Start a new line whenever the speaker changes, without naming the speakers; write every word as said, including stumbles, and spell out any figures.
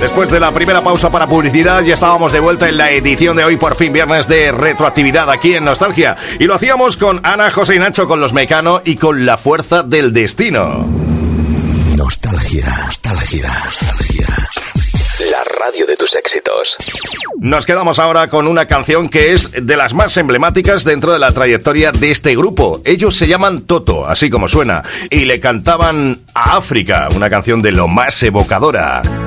Después de la primera pausa para publicidad, ya estábamos de vuelta en la edición de hoy, por fin viernes de retroactividad aquí en Nostalgia. Y lo hacíamos con Ana, José y Nacho, con Los Mecano y con La Fuerza del Destino.
Nostalgia, nostalgia, nostalgia. La radio de tus éxitos.
Nos quedamos ahora con una canción que es de las más emblemáticas dentro de la trayectoria de este grupo. Ellos se llaman Toto, así como suena, y le cantaban a África, una canción de lo más evocadora.